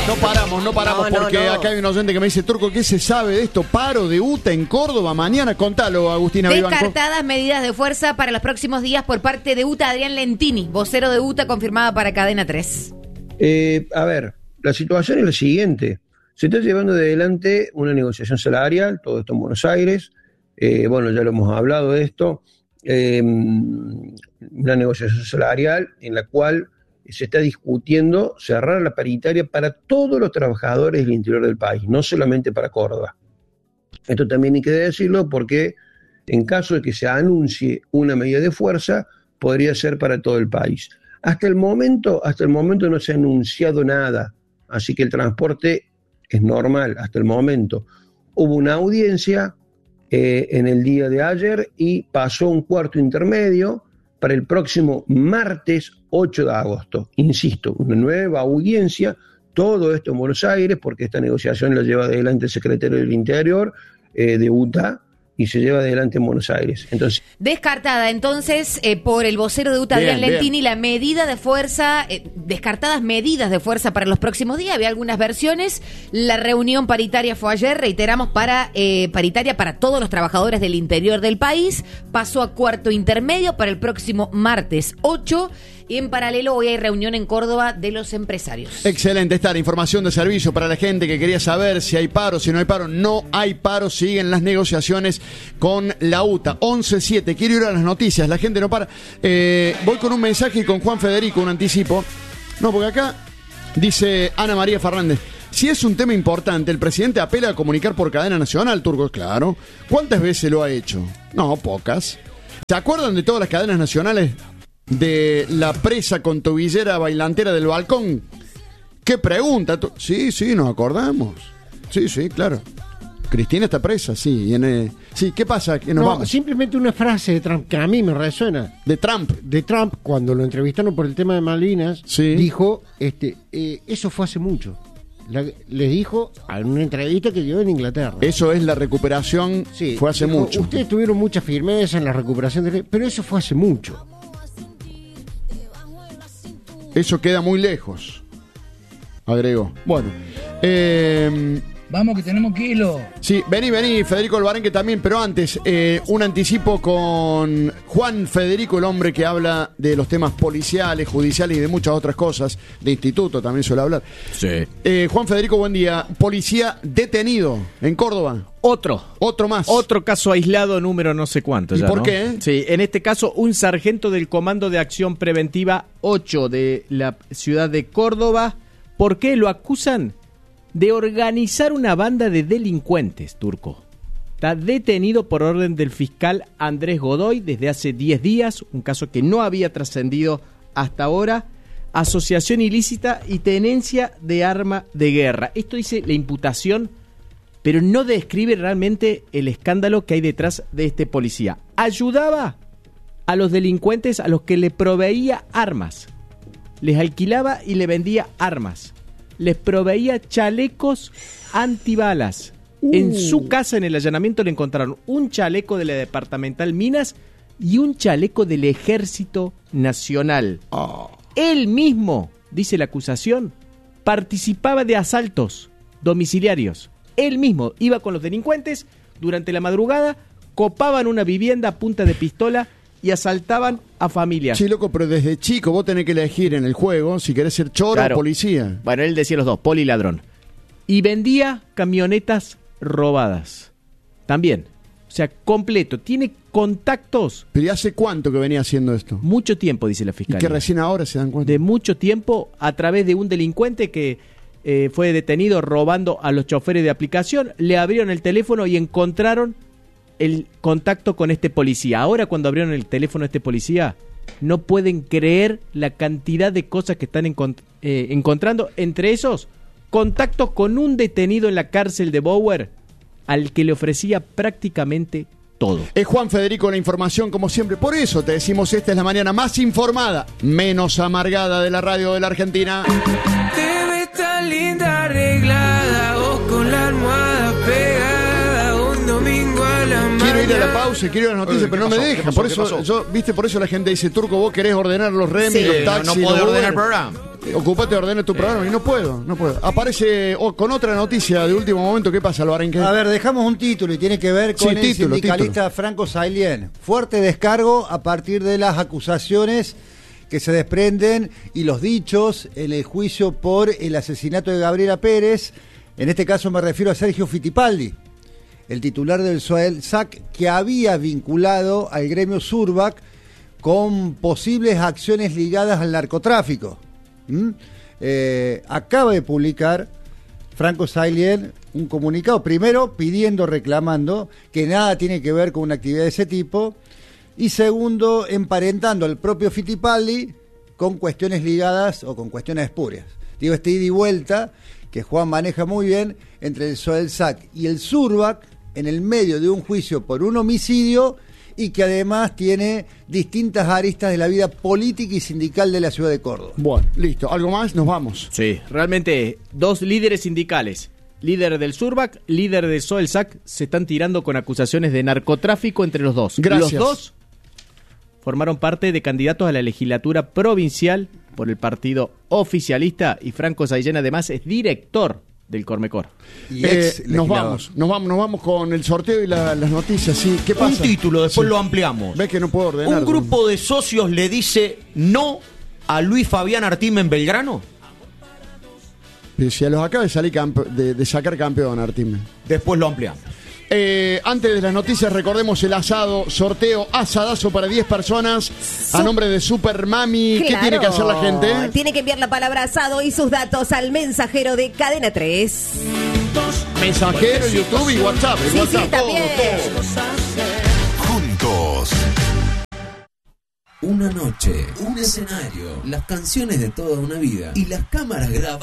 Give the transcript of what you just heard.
No paramos porque acá hay un oyente que me dice, Turco, ¿qué se sabe de esto? Paro de UTA en Córdoba mañana. Contalo, Agustina Vivanco. Descartadas medidas de fuerza para los próximos días por parte de UTA. Adrián Lentini, vocero de UTA, confirmada para Cadena 3. A ver, la situación es la siguiente. Se está llevando adelante una negociación salarial, todo esto en Buenos Aires. Bueno, ya lo hemos hablado de esto. Una negociación salarial en la cual se está discutiendo cerrar la paritaria para todos los trabajadores del interior del país, no solamente para Córdoba. Esto también hay que decirlo porque en caso de que se anuncie una medida de fuerza, podría ser para todo el país. Hasta el momento no se ha anunciado nada, así que el transporte es normal hasta el momento. Hubo una audiencia en el día de ayer y pasó un cuarto intermedio para el próximo martes 8 de agosto. Insisto, una nueva audiencia, todo esto en Buenos Aires, porque esta negociación la lleva adelante el secretario del Interior de UTA y se lleva adelante en Buenos Aires. Entonces, descartada entonces por el vocero de UTA, Adrián Lentini, la medida de fuerza, descartadas medidas de fuerza para los próximos días. Había algunas versiones. La reunión paritaria fue ayer, reiteramos, paritaria para todos los trabajadores del interior del país. Pasó a cuarto intermedio para el próximo martes 8. Y en paralelo hoy hay reunión en Córdoba de los empresarios. Excelente, esta la información de servicio para la gente que quería saber si hay paro, si no hay paro. No hay paro, siguen las negociaciones con la UTA. 11-7, quiero ir a las noticias, la gente no para. Voy con un mensaje con Juan Federico, un anticipo. No, porque acá dice Ana María Fernández. Si es un tema importante, el presidente apela a comunicar por cadena nacional, Turco, claro. ¿Cuántas veces lo ha hecho? No, pocas. ¿Se acuerdan de todas las cadenas nacionales de la presa con tobillera bailantera del balcón? ¿Qué pregunta? Sí, nos acordamos. Sí, claro. Cristina está presa, sí. Sí, ¿qué pasa? ¿Que nos vamos? Simplemente una frase de Trump que a mí me resuena. ¿De Trump? De Trump, cuando lo entrevistaron por el tema de Malvinas, sí. Dijo, eso fue hace mucho. Les dijo en una entrevista que dio en Inglaterra. Eso es la recuperación, sí, fue hace mucho. Ustedes tuvieron mucha firmeza en la recuperación, pero eso fue hace mucho. Eso queda muy lejos, agregó. Bueno, vamos que tenemos kilo. Sí, vení, Federico Albarenque también, pero antes, un anticipo con Juan Federico, el hombre que habla de los temas policiales, judiciales y de muchas otras cosas, de instituto también suele hablar. Sí. Juan Federico, buen día. Policía detenido en Córdoba. Otro más. Otro caso aislado, número no sé cuánto. ¿Y por qué? Sí, en este caso, un sargento del Comando de Acción Preventiva 8 de la ciudad de Córdoba. ¿Por qué lo acusan? De organizar una banda de delincuentes, Turco. Está detenido por orden del fiscal Andrés Godoy desde hace 10 días, un caso que no había trascendido hasta ahora. Asociación ilícita y tenencia de arma de guerra. Esto dice la imputación, pero no describe realmente el escándalo que hay detrás de este policía. Ayudaba a los delincuentes a los que le proveía armas. Les alquilaba y le vendía armas. Les proveía chalecos antibalas. En su casa, en el allanamiento, le encontraron un chaleco de la Departamental Minas y un chaleco del Ejército Nacional. Él mismo, dice la acusación, participaba de asaltos domiciliarios. Él mismo iba con los delincuentes durante la madrugada, copaban una vivienda a punta de pistola y asaltaban a familias. Sí, loco, pero desde chico vos tenés que elegir en el juego si querés ser choro o policía. Bueno, él decía los dos, poli y ladrón. Y vendía camionetas robadas. También. O sea, completo. Tiene contactos. ¿Pero y hace cuánto que venía haciendo esto? Mucho tiempo, dice la fiscalía. ¿Y que recién ahora se dan cuenta? De mucho tiempo, a través de un delincuente que fue detenido robando a los choferes de aplicación. Le abrieron el teléfono y encontraron el contacto con este policía. Ahora, cuando abrieron el teléfono a este policía, no pueden creer la cantidad de cosas que están encontrando. Entre esos, contactos con un detenido en la cárcel de Bower, al que le ofrecía prácticamente todo. Es Juan Federico la información, como siempre. Por eso te decimos, esta es la mañana más informada, menos amargada de la radio de la Argentina. Te ves tan linda arreglada, vos con la almohada pegada, un domingo a la mañana. Quiero ir a la pausa, quiero ir a las noticias, pero no me dejan. Por eso la gente dice, Turco, vos querés ordenar los remis, los taxis. No podés ordenar el programa. ocupate de ordenar tu programa y no puedo. Aparece con otra noticia de último momento. ¿Qué pasa, Alvarenque? A ver, dejamos un título y tiene que ver con el sindicalista Franco Sailien. Fuerte descargo a partir de las acusaciones que se desprenden y los dichos en el juicio por el asesinato de Gabriela Pérez. En este caso me refiero a Sergio Fittipaldi, el titular del SOELSAC, que había vinculado al gremio Surbac con posibles acciones ligadas al narcotráfico. Acaba de publicar Franco Sailien un comunicado, primero reclamando que nada tiene que ver con una actividad de ese tipo, y segundo, emparentando al propio Fittipaldi con cuestiones ligadas o con cuestiones espurias. Digo, este ida y vuelta que Juan maneja muy bien entre el SOELSAC y el Surbac en el medio de un juicio por un homicidio, y que además tiene distintas aristas de la vida política y sindical de la ciudad de Córdoba. Bueno, listo. ¿Algo más? Nos vamos. Sí, realmente dos líderes sindicales, líder del Surbac, líder del SOELSAC, se están tirando con acusaciones de narcotráfico entre los dos. Gracias. Los dos formaron parte de candidatos a la legislatura provincial por el partido oficialista, y Franco Sailien además es director del Cormecor. Nos vamos con el sorteo y las noticias. ¿Sí? ¿Qué pasa? Un título, después lo ampliamos. ¿Ves que no puedo ordenar? Un grupo de socios le dice no a Luis Fabián Artime en Belgrano. Pero si los acaba de salir de sacar campeón Artime. Después lo ampliamos. Antes de las noticias, recordemos el asado, sorteo, asadazo para 10 personas a nombre de Super Mami. Claro. ¿Qué tiene que hacer la gente? Tiene que enviar la palabra asado y sus datos al mensajero de Cadena 3. Mensajero, YouTube y WhatsApp. Sí, también. Juntos. Una noche, un escenario, las canciones de toda una vida y las cámaras grabadas.